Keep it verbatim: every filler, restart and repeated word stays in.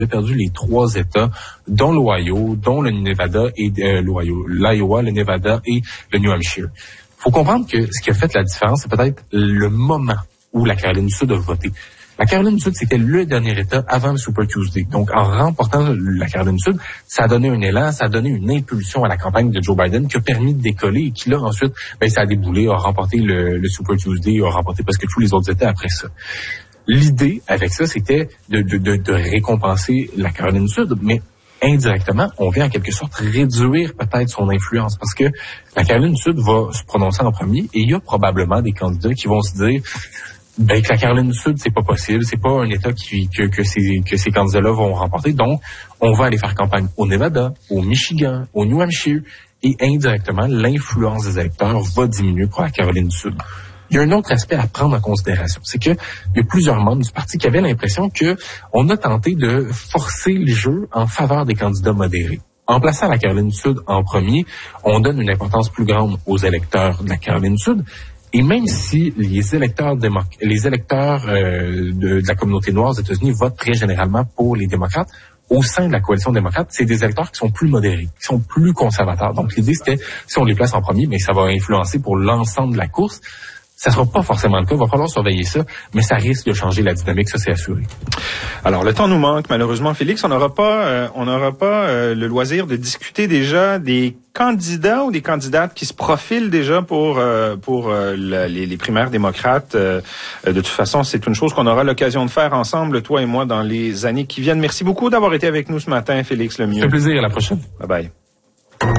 perdu les trois États, dont l'Ohio, dont le Nevada et euh, l'Ohio, l'Iowa, le Nevada et le New Hampshire. Faut comprendre que ce qui a fait la différence, c'est peut-être le moment où la Caroline du Sud a voté. La Caroline du Sud, c'était le dernier État avant le Super Tuesday. Donc, en remportant la Caroline du Sud, ça a donné un élan, ça a donné une impulsion à la campagne de Joe Biden qui a permis de décoller et qui, là, ensuite, ben, ça a déboulé, a remporté le, le Super Tuesday, a remporté presque tous les autres États après ça. L'idée avec ça, c'était de, de, de, de récompenser la Caroline du Sud, mais indirectement, on vient en quelque sorte réduire peut-être son influence parce que la Caroline du Sud va se prononcer en premier et il y a probablement des candidats qui vont se dire ben, que la Caroline du Sud, c'est pas possible, c'est pas un État qui, que, que ces, que ces candidats-là vont remporter, donc on va aller faire campagne au Nevada, au Michigan, au New Hampshire et indirectement, l'influence des électeurs va diminuer pour la Caroline du Sud. Il y a un autre aspect à prendre en considération, c'est que il y a plusieurs membres du parti qui avaient l'impression que on a tenté de forcer le jeu en faveur des candidats modérés. En plaçant la Caroline du Sud en premier, on donne une importance plus grande aux électeurs de la Caroline du Sud. Et même si les électeurs démo- les électeurs euh, de, de la communauté noire aux États-Unis votent très généralement pour les démocrates, au sein de la coalition démocrate, c'est des électeurs qui sont plus modérés, qui sont plus conservateurs. Donc l'idée, c'était, si on les place en premier, mais ça va influencer pour l'ensemble de la course. Ça sera pas forcément le cas, il va falloir surveiller ça, mais ça risque de changer la dynamique, ça c'est assuré. Alors le temps nous manque malheureusement, Félix, on n'aura pas, euh, on n'aura pas euh, le loisir de discuter déjà des candidats ou des candidates qui se profilent déjà pour euh, pour euh, la, les, les primaires démocrates. Euh, de toute façon, c'est une chose qu'on aura l'occasion de faire ensemble, toi et moi, dans les années qui viennent. Merci beaucoup d'avoir été avec nous ce matin, Félix Lemieux. Ça fait plaisir, à la prochaine. Bye bye.